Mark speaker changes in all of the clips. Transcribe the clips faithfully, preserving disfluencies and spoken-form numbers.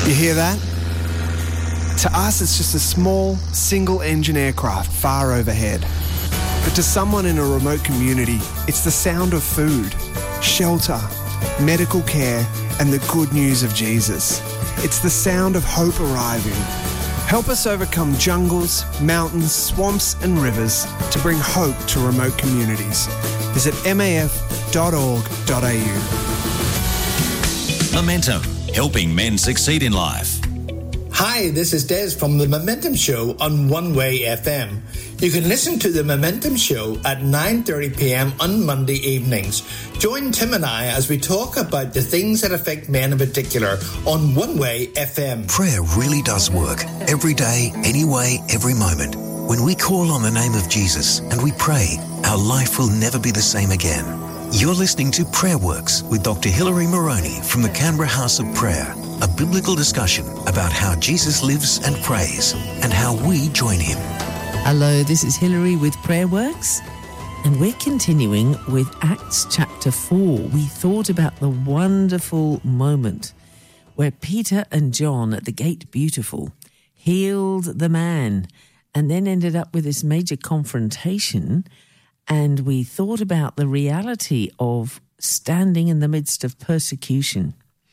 Speaker 1: You hear that? To us, it's just a small, single-engine aircraft far overhead. But to someone in a remote community, it's the sound of food, shelter, medical care, and the good news of Jesus. It's the sound of hope arriving. Help us overcome jungles, mountains, swamps, and rivers to bring hope to remote communities. Visit m a f dot org dot a u.
Speaker 2: Momentum, helping men succeed in life.
Speaker 3: Hi, this is Des from The Momentum Show on One Way F M. You can listen to The Momentum Show at nine thirty p.m. on Monday evenings. Join Tim and I as we talk about the things that affect men in particular on One Way F M.
Speaker 4: Prayer really does work. Every day, any way, every moment. When we call on the name of Jesus and we pray, our life will never be the same again. You're listening to Prayer Works with Doctor Hilary Moroney from the Canberra House of Prayer, a biblical discussion about how Jesus lives and prays and how we join him.
Speaker 5: Hello, this is Hilary with Prayer Works, and we're continuing with Acts chapter four. We thought about the wonderful moment where Peter and John at the Gate Beautiful healed the man and then ended up with this major confrontation. And we thought about the reality of standing in the midst of persecution.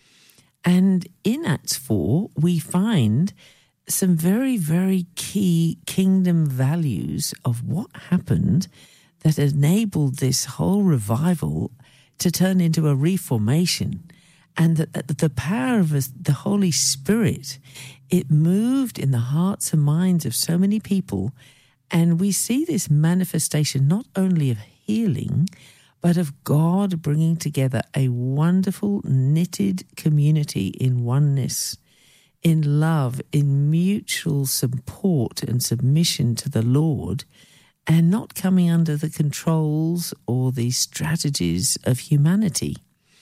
Speaker 5: And in Acts four, we find some very, very key kingdom values of what happened that enabled this whole revival to turn into a reformation. And that the power of the Holy Spirit, it moved in the hearts and minds of so many people. And we see this manifestation not only of healing, but of God bringing together a wonderful knitted community in oneness, in love, in mutual support and submission to the Lord, and not coming under the controls or the strategies of humanity.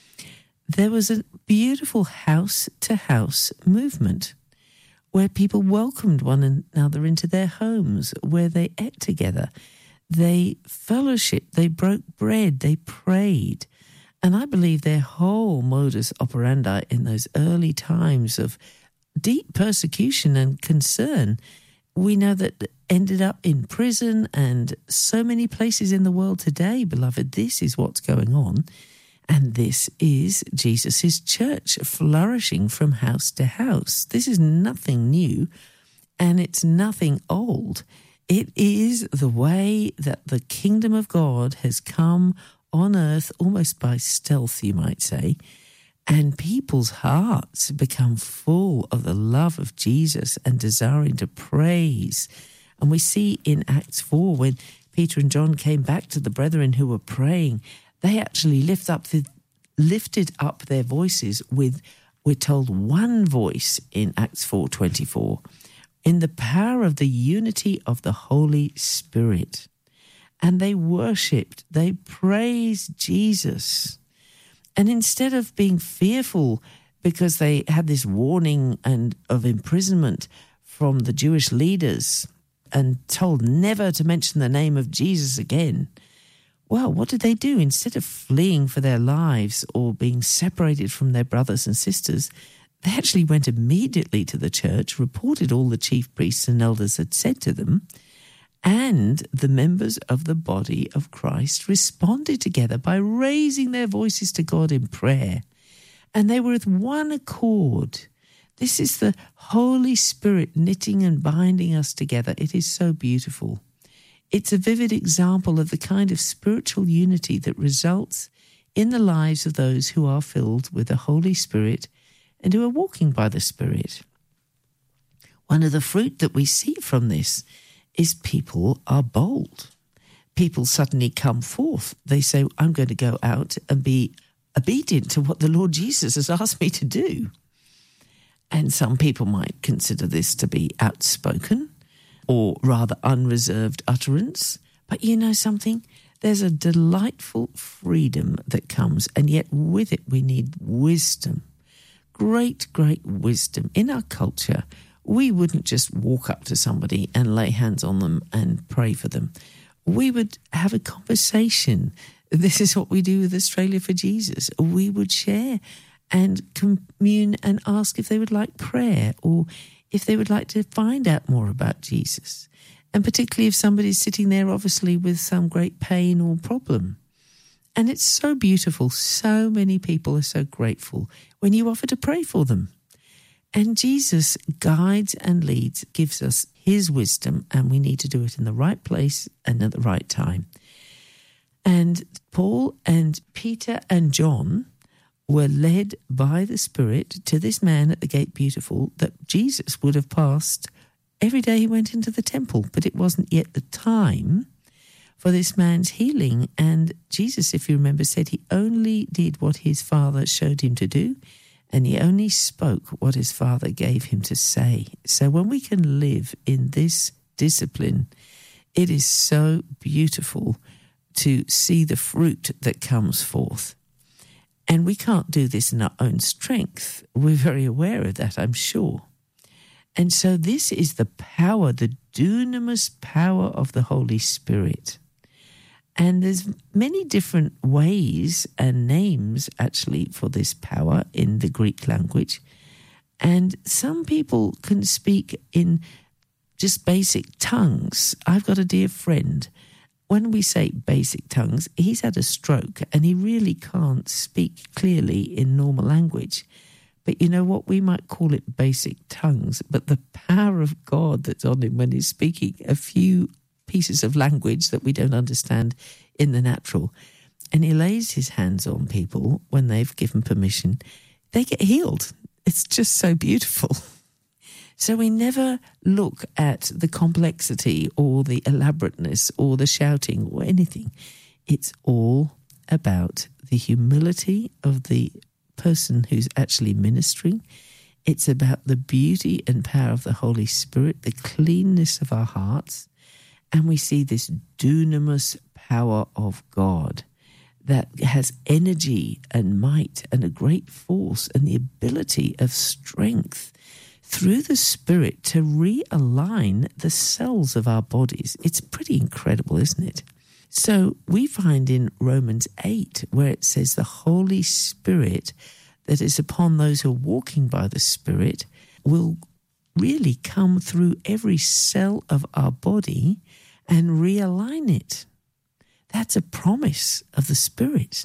Speaker 5: There was a beautiful house-to-house movement where people welcomed one another into their homes, where they ate together, they fellowshiped, they broke bread, they prayed. And I believe their whole modus operandi in those early times of deep persecution and concern, we know that ended up in prison and so many places in the world today, beloved. This is what's going on. And this is Jesus' church flourishing from house to house. This is nothing new and it's nothing old. It is the way that the kingdom of God has come on earth almost by stealth, you might say, and people's hearts become full of the love of Jesus and desiring to praise. And we see in Acts four, when Peter and John came back to the brethren who were praying, they actually lift up the, lifted up their voices with, we're told, one voice in Acts four twenty-four, in the power of the unity of the Holy Spirit. And they worshipped, they praised Jesus. And instead of being fearful because they had this warning and of imprisonment from the Jewish leaders and told never to mention the name of Jesus again, well, what did they do? Instead of fleeing for their lives or being separated from their brothers and sisters, they actually went immediately to the church, reported all the chief priests and elders had said to them, and the members of the body of Christ responded together by raising their voices to God in prayer. And they were with one accord. This is the Holy Spirit knitting and binding us together. It is so beautiful. It's a vivid example of the kind of spiritual unity that results in the lives of those who are filled with the Holy Spirit and who are walking by the Spirit. One of the fruit that we see from this is people are bold. People suddenly come forth. They say, I'm going to go out and be obedient to what the Lord Jesus has asked me to do. And some people might consider this to be outspoken or rather unreserved utterance. But you know something? There's a delightful freedom that comes, and yet with it we need wisdom. Great, great wisdom. In our culture, we wouldn't just walk up to somebody and lay hands on them and pray for them. We would have a conversation. This is what we do with Australia for Jesus. We would share and commune and ask if they would like prayer or if they would like to find out more about Jesus. And particularly if somebody's sitting there obviously with some great pain or problem. And it's so beautiful. So many people are so grateful when you offer to pray for them. And Jesus guides and leads, gives us his wisdom, and we need to do it in the right place and at the right time. And Paul and Peter and John were led by the Spirit to this man at the Gate Beautiful that Jesus would have passed every day he went into the temple, but it wasn't yet the time for this man's healing. And Jesus, if you remember, said he only did what his Father showed him to do, and he only spoke what his Father gave him to say. So when we can live in this discipline, it is so beautiful to see the fruit that comes forth. And we can't do this in our own strength. We're very aware of that, I'm sure. And so this is the power, the dunamis power of the Holy Spirit. And there's many different ways and names actually for this power in the Greek language. And some people can speak in just basic tongues. I've got a dear friend. When we say basic tongues, he's had a stroke and he really can't speak clearly in normal language. But you know what? We might call it basic tongues, but the power of God that's on him when he's speaking a few pieces of language that we don't understand in the natural, and he lays his hands on people when they've given permission, they get healed. It's just so beautiful. So we never look at the complexity or the elaborateness or the shouting or anything. It's all about the humility of the person who's actually ministering. It's about the beauty and power of the Holy Spirit, the cleanness of our hearts, and we see this dunamis power of God that has energy and might and a great force and the ability of strength through the Spirit to realign the cells of our bodies. It's pretty incredible, isn't it? So we find in Romans eight where it says the Holy Spirit that is upon those who are walking by the Spirit will really come through every cell of our body and realign it. That's a promise of the Spirit.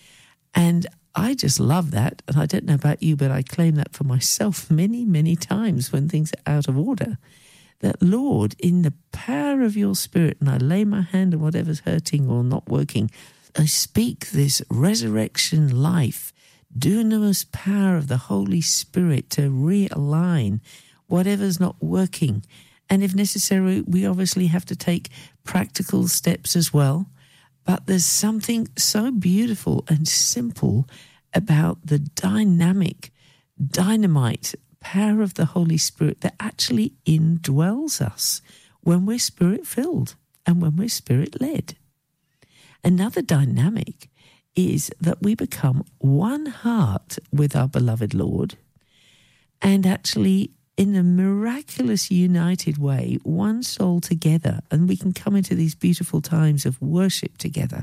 Speaker 5: And I just love that. And I don't know about you, but I claim that for myself many, many times when things are out of order. That, Lord, in the power of your Spirit, and I lay my hand on whatever's hurting or not working, I speak this resurrection life, dunamis power of the Holy Spirit to realign whatever's not working. And if necessary, we obviously have to take practical steps as well. But there's something so beautiful and simple about the dynamic, dynamite power of the Holy Spirit that actually indwells us when we're Spirit-filled and when we're Spirit-led. Another dynamic is that we become one heart with our beloved Lord, and actually in a miraculous united way, one soul together, and we can come into these beautiful times of worship together.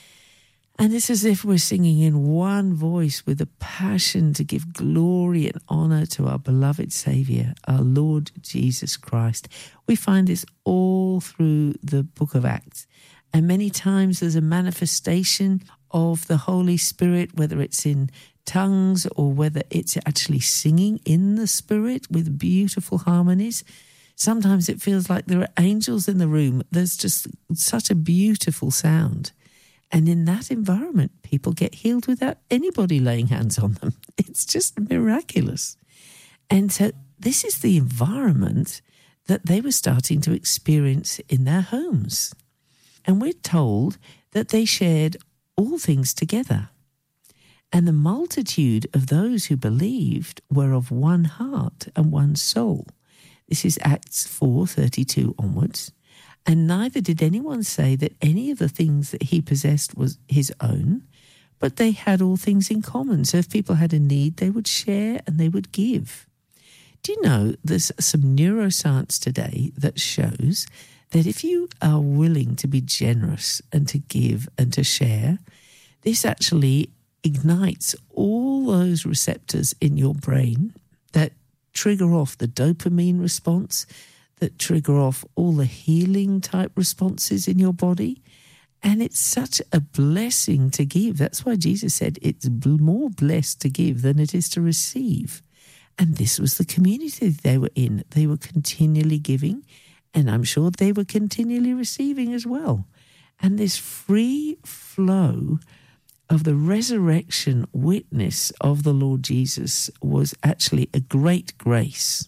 Speaker 5: And it's as if we're singing in one voice with a passion to give glory and honor to our beloved Saviour, our Lord Jesus Christ. We find this all through the book of Acts. And many times there's a manifestation of the Holy Spirit, whether it's in tongues or whether it's actually singing in the Spirit with beautiful harmonies. Sometimes it feels like there are angels in the room. There's just such a beautiful sound. And in that environment, people get healed without anybody laying hands on them. It's just miraculous. And so this is the environment that they were starting to experience in their homes. And we're told that they shared all things together. And the multitude of those who believed were of one heart and one soul. This is Acts four thirty-two onwards. And neither did anyone say that any of the things that he possessed was his own, but they had all things in common. So if people had a need, they would share and they would give. Do you know there's some neuroscience today that shows that if you are willing to be generous and to give and to share, this actually ignites all those receptors in your brain that trigger off the dopamine response, that trigger off all the healing type responses in your body. And it's such a blessing to give. That's why Jesus said it's more blessed to give than it is to receive. And this was the community they were in. They were continually giving, and I'm sure they were continually receiving as well. And this free flow of the resurrection witness of the Lord Jesus was actually a great grace,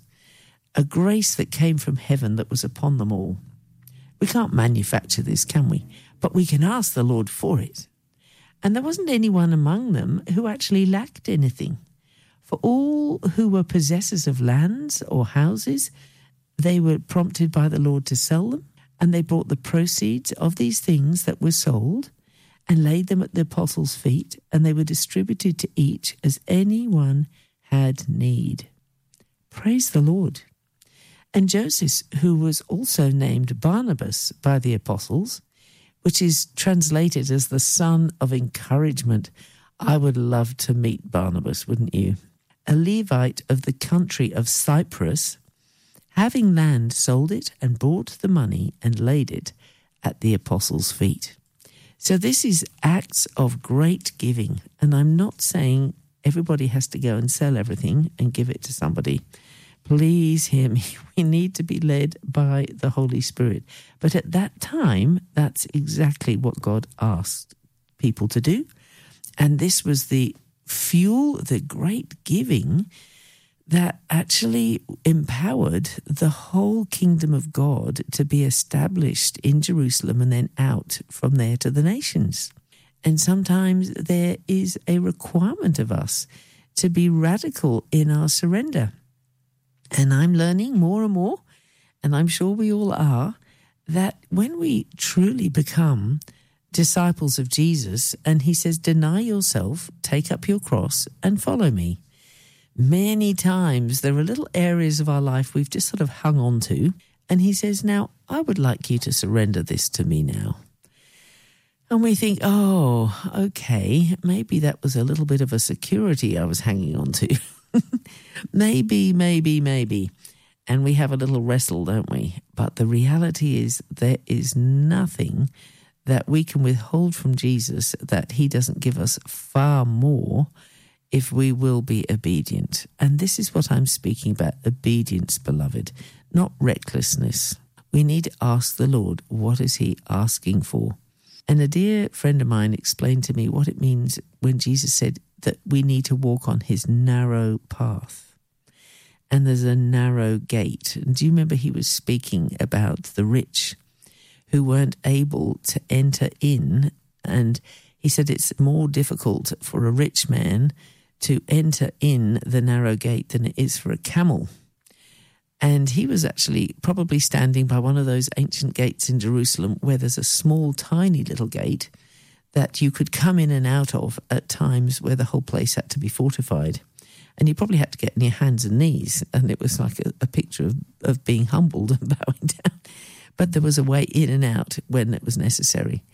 Speaker 5: a grace that came from heaven that was upon them all. We can't manufacture this, can we? But we can ask the Lord for it. And there wasn't anyone among them who actually lacked anything. For all who were possessors of lands or houses, they were prompted by the Lord to sell them, and they brought the proceeds of these things that were sold and laid them at the apostles' feet, and they were distributed to each as anyone had need. Praise the Lord. And Joseph, who was also named Barnabas by the apostles, which is translated as the son of encouragement. I would love to meet Barnabas, wouldn't you? A Levite of the country of Cyprus, having land, sold it and bought the money and laid it at the apostles' feet. So this is acts of great giving. And I'm not saying everybody has to go and sell everything and give it to somebody. Please hear me. We need to be led by the Holy Spirit. But at that time, that's exactly what God asked people to do. And this was the fuel, the great giving that actually empowered the whole kingdom of God to be established in Jerusalem and then out from there to the nations. And sometimes there is a requirement of us to be radical in our surrender. And I'm learning more and more, and I'm sure we all are, that when we truly become disciples of Jesus, and he says, deny yourself, take up your cross, and follow me. Many times there are little areas of our life we've just sort of hung on to, and he says, now, I would like you to surrender this to me now. And we think, oh, okay, maybe that was a little bit of a security I was hanging on to. maybe, maybe, maybe. And we have a little wrestle, don't we? But the reality is there is nothing that we can withhold from Jesus that he doesn't give us far more if we will be obedient. And this is what I'm speaking about, obedience, beloved, not recklessness. We need to ask the Lord, what is he asking for? And a dear friend of mine explained to me what it means when Jesus said that we need to walk on his narrow path. And there's a narrow gate. And do you remember he was speaking about the rich who weren't able to enter in? And he said it's more difficult for a rich man to enter in the narrow gate than it is for a camel. And he was actually probably standing by one of those ancient gates in Jerusalem where there's a small, tiny little gate that you could come in and out of at times where the whole place had to be fortified. And you probably had to get on your hands and knees, and it was like a, a picture of, of being humbled and bowing down. But there was a way in and out when it was necessary.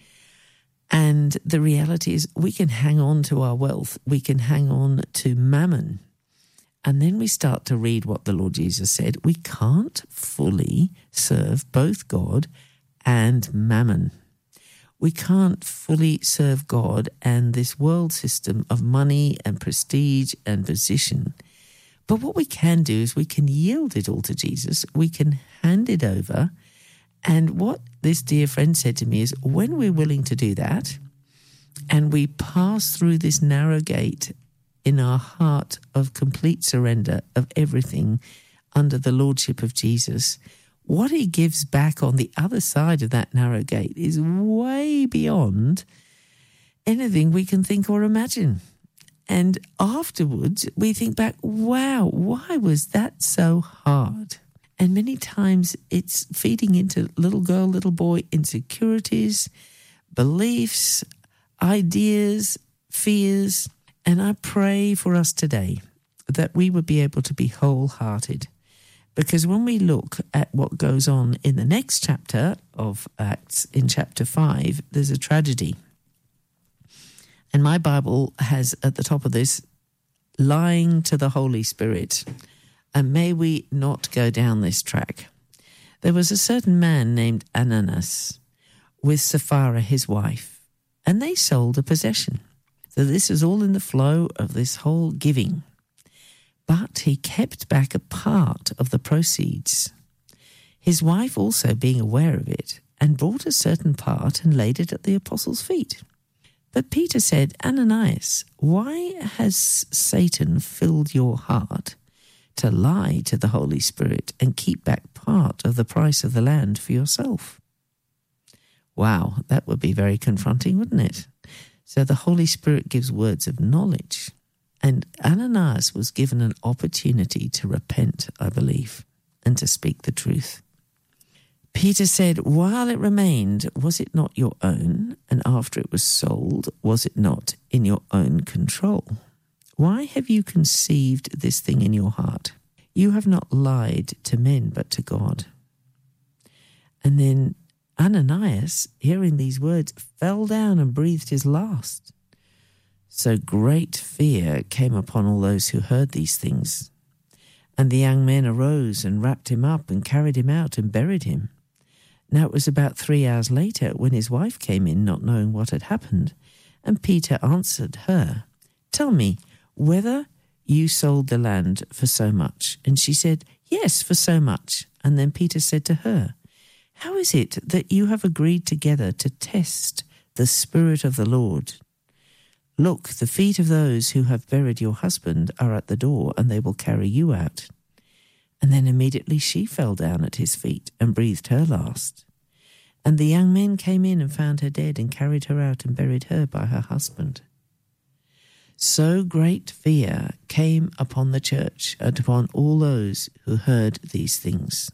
Speaker 5: And the reality is we can hang on to our wealth. We can hang on to mammon. And then we start to read what the Lord Jesus said. We can't fully serve both God and mammon. We can't fully serve God and this world system of money and prestige and position. But what we can do is we can yield it all to Jesus. We can hand it over. And what this dear friend said to me is when we're willing to do that and we pass through this narrow gate in our heart of complete surrender of everything under the lordship of Jesus, what he gives back on the other side of that narrow gate is way beyond anything we can think or imagine. And afterwards, we think back, wow, why was that so hard? And many times it's feeding into little girl, little boy insecurities, beliefs, ideas, fears. And I pray for us today that we would be able to be wholehearted. Because when we look at what goes on in the next chapter of Acts, in chapter five, there's a tragedy. And my Bible has at the top of this, lying to the Holy Spirit. And may we not go down this track. There was a certain man named Ananias with Sapphira, his wife, and they sold a possession. So this is all in the flow of this whole giving. But he kept back a part of the proceeds. His wife also being aware of it, and brought a certain part and laid it at the apostles' feet. But Peter said, Ananias, why has Satan filled your heart to lie to the Holy Spirit and keep back part of the price of the land for yourself? Wow, that would be very confronting, wouldn't it? So the Holy Spirit gives words of knowledge, and Ananias was given an opportunity to repent, I believe, and to speak the truth. Peter said, while it remained, was it not your own? And after it was sold, was it not in your own control? Why have you conceived this thing in your heart? You have not lied to men, but to God. And then Ananias, hearing these words, fell down and breathed his last. So great fear came upon all those who heard these things. And the young men arose and wrapped him up and carried him out and buried him. Now it was about three hours later when his wife came in, not knowing what had happened. And Peter answered her, tell me whether you sold the land for so much. And she said, yes, for so much. And then Peter said to her, how is it that you have agreed together to test the Spirit of the Lord? Look, the feet of those who have buried your husband are at the door, and they will carry you out. And then immediately she fell down at his feet and breathed her last. And the young men came in and found her dead and carried her out and buried her by her husband. So great fear came upon the church and upon all those who heard these things.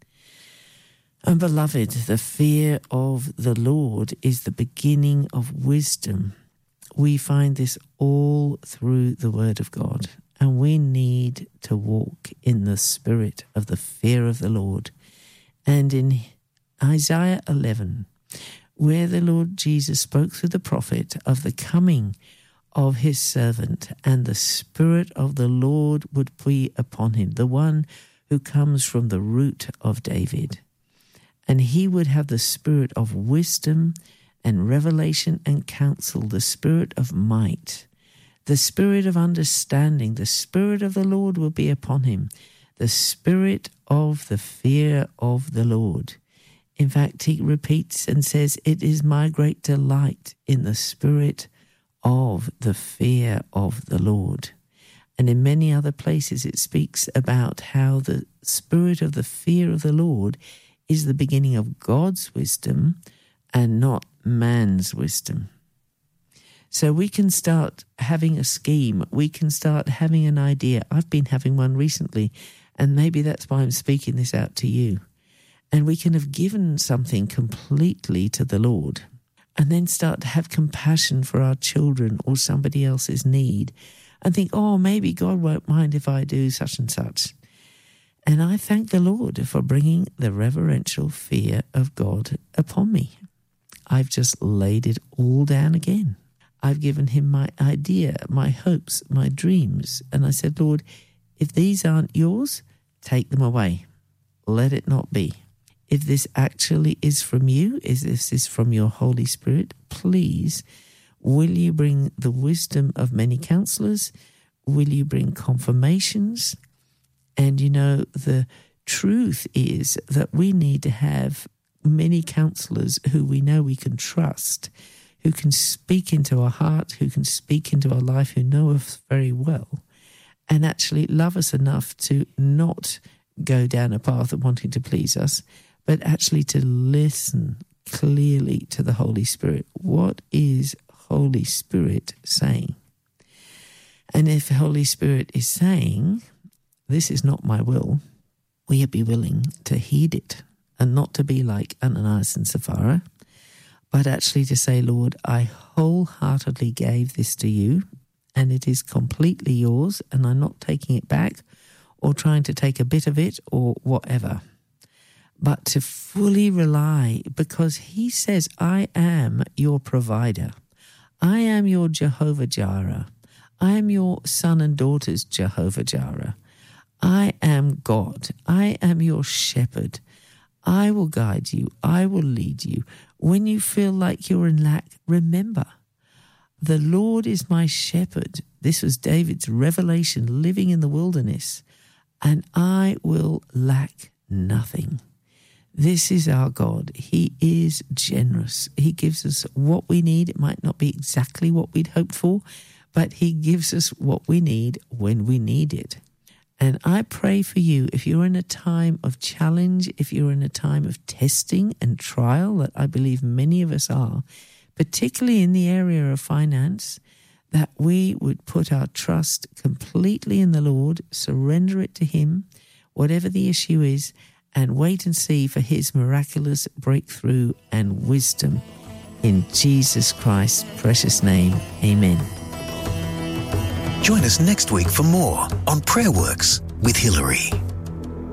Speaker 5: And beloved, the fear of the Lord is the beginning of wisdom. We find this all through the Word of God. And we need to walk in the spirit of the fear of the Lord. And in Isaiah eleven, where the Lord Jesus spoke through the prophet of the coming of his servant, and the Spirit of the Lord would be upon him, the one who comes from the root of David. And he would have the spirit of wisdom and revelation and counsel, the spirit of might, the spirit of understanding. The Spirit of the Lord will be upon him, the spirit of the fear of the Lord. In fact, he repeats and says, it is my great delight in the spirit of the fear of the Lord. And in many other places it speaks about how the spirit of the fear of the Lord is the beginning of God's wisdom and not man's wisdom. So we can start having a scheme. We can start having an idea. I've been having one recently, and maybe that's why I'm speaking this out to you. And we can have given something completely to the Lord and then start to have compassion for our children or somebody else's need and think, oh, maybe God won't mind if I do such and such. And I thank the Lord for bringing the reverential fear of God upon me. I've just laid it all down again. I've given him my idea, my hopes, my dreams. And I said, Lord, if these aren't yours, take them away. Let it not be. If this actually is from you, if this is from your Holy Spirit, please, will you bring the wisdom of many counselors? Will you bring confirmations? And you know, the truth is that we need to have many counselors who we know we can trust, who can speak into our heart, who can speak into our life, who know us very well, and actually love us enough to not go down a path of wanting to please us, but actually to listen clearly to the Holy Spirit. What is Holy Spirit saying? And if the Holy Spirit is saying, this is not my will, we be willing to heed it and not to be like Ananias and Sapphira, but actually to say, Lord, I wholeheartedly gave this to you and it is completely yours and I'm not taking it back or trying to take a bit of it or whatever, but to fully rely, because he says, I am your provider. I am your Jehovah Jireh. I am your son and daughter's Jehovah Jireh. I am God. I am your shepherd. I will guide you. I will lead you. When you feel like you're in lack, remember, the Lord is my shepherd. This was David's revelation living in the wilderness, and I will lack nothing. This is our God. He is generous. He gives us what we need. It might not be exactly what we'd hoped for, but he gives us what we need when we need it. And I pray for you, if you're in a time of challenge, if you're in a time of testing and trial, that I believe many of us are, particularly in the area of finance, that we would put our trust completely in the Lord, surrender it to him, whatever the issue is, and wait and see for his miraculous breakthrough and wisdom. In Jesus Christ's precious name, amen.
Speaker 4: Join us next week for more on Prayer Works with Hilary.